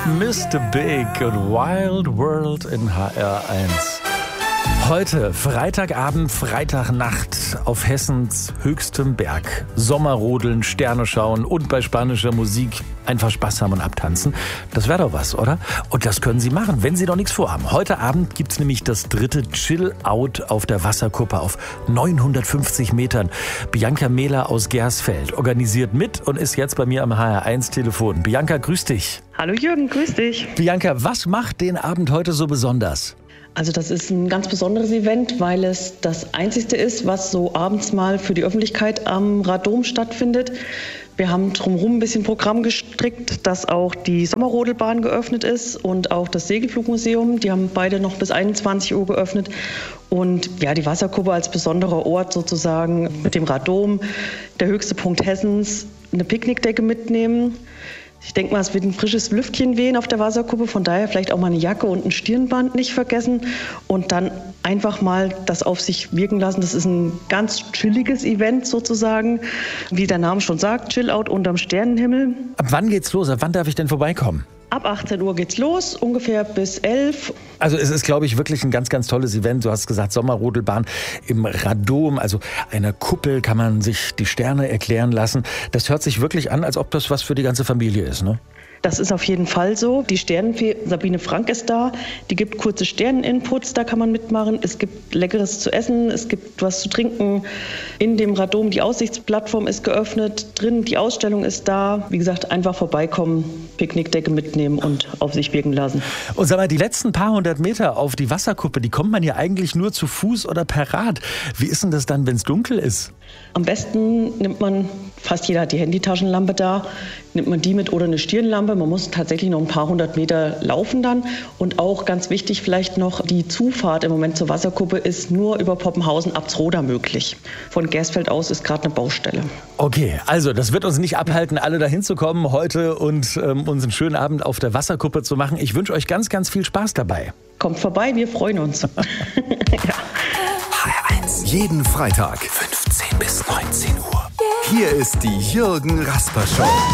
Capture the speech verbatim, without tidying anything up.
Mister Big und Wild World in H R eins. Heute, Freitagabend, Freitagnacht auf Hessens höchstem Berg. Sommerrodeln, Sterne schauen und bei spanischer Musik einfach Spaß haben und abtanzen. Das wäre doch was, oder? Und das können Sie machen, wenn Sie noch nichts vorhaben. Heute Abend gibt's nämlich das dritte Chill-Out auf der Wasserkuppe auf neunhundertfünfzig Metern. Bianca Mehler aus Gersfeld organisiert mit und ist jetzt bei mir am H R eins Telefon. Bianca, grüß dich. Hallo Jürgen, grüß dich. Bianca, was macht den Abend heute so besonders? Also das ist ein ganz besonderes Event, weil es das einzigste ist, was so abends mal für die Öffentlichkeit am Radom stattfindet. Wir haben drumherum ein bisschen Programm gestrickt, dass auch die Sommerrodelbahn geöffnet ist und auch das Segelflugmuseum. Die haben beide noch bis einundzwanzig Uhr geöffnet. Und ja, die Wasserkuppe als besonderer Ort sozusagen mit dem Radom, der höchste Punkt Hessens, eine Picknickdecke mitnehmen. Ich denke mal, es wird ein frisches Lüftchen wehen auf der Wasserkuppe, von daher vielleicht auch mal eine Jacke und ein Stirnband nicht vergessen und dann einfach mal das auf sich wirken lassen. Das ist ein ganz chilliges Event sozusagen, wie der Name schon sagt, Chill-Out unterm Sternenhimmel. Ab wann geht's los? Ab wann darf ich denn vorbeikommen? Ab achtzehn Uhr geht's los, ungefähr bis elf. Also es ist, glaube ich, wirklich ein ganz, ganz tolles Event. Du hast gesagt, Sommerrodelbahn im Radom, also einer Kuppel kann man sich die Sterne erklären lassen. Das hört sich wirklich an, als ob das was für die ganze Familie ist, ne? Das ist auf jeden Fall so. Die Sternenfee Sabine Frank ist da. Die gibt kurze Sterneninputs, da kann man mitmachen. Es gibt Leckeres zu essen, es gibt was zu trinken. In dem Radom, die Aussichtsplattform ist geöffnet. Drin, die Ausstellung ist da. Wie gesagt, einfach vorbeikommen, Picknickdecke mitnehmen und auf sich wirken lassen. Und sag mal, die letzten paar hundert Meter auf die Wasserkuppe, die kommt man ja eigentlich nur zu Fuß oder per Rad. Wie ist denn das dann, wenn es dunkel ist? Am besten nimmt man, fast jeder hat die Handytaschenlampe da, nimmt man die mit oder eine Stirnlampe. Man muss tatsächlich noch ein paar hundert Meter laufen dann. Und auch ganz wichtig vielleicht noch, die Zufahrt im Moment zur Wasserkuppe ist nur über Poppenhausen Abtsroda möglich. Von Gersfeld aus ist gerade eine Baustelle. Okay, also das wird uns nicht abhalten, alle dahin zu kommen heute und ähm, uns einen schönen Abend auf der Wasserkuppe zu machen. Ich wünsche euch ganz, ganz viel Spaß dabei. Kommt vorbei, wir freuen uns. Ja. H R eins. Jeden Freitag fünfzehn bis neunzehn Uhr. Hier ist die Jürgen Rasper Show.